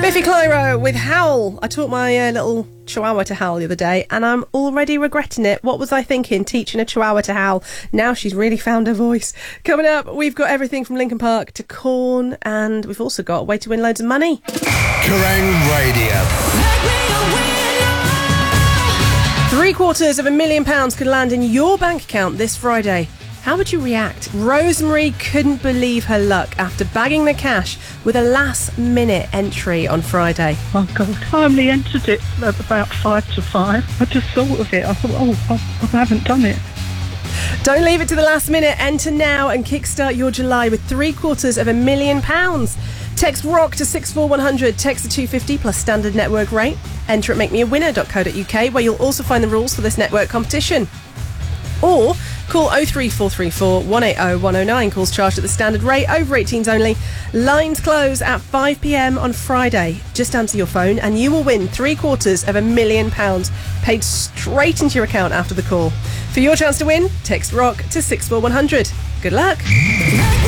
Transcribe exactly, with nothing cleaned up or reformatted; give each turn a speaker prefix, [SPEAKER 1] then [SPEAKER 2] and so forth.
[SPEAKER 1] Biffy Clyro with Howl. I taught my uh, little chihuahua to howl the other day, and I'm already regretting it. What was I thinking, teaching a chihuahua to howl? Now she's really found her voice. Coming up, we've got everything from Linkin Park to Korn, and we've also got a way to win loads of money.
[SPEAKER 2] Kerrang Radio.
[SPEAKER 1] Three quarters of a million pounds could land in your bank account this Friday. How would you react? Rosemary couldn't believe her luck after bagging the cash with a last-minute entry on Friday.
[SPEAKER 3] Oh, God. I only entered it at about five to five. I just thought of it. I thought, oh, I, I haven't done it.
[SPEAKER 1] Don't leave it to the last minute. Enter now and kickstart your July with three quarters of a million pounds. Text ROCK to six four one hundred. Text to two fifty plus standard network rate. Enter at make me a winner dot co dot uk, where you'll also find the rules for this network competition. Or call oh three four three four, one eight oh, one oh nine. Calls charged at the standard rate, over eighteens only. Lines close at five p m on Friday. Just answer your phone and you will win three quarters of a million pounds paid straight into your account after the call. For your chance to win, text ROCK to six four one hundred. Good luck.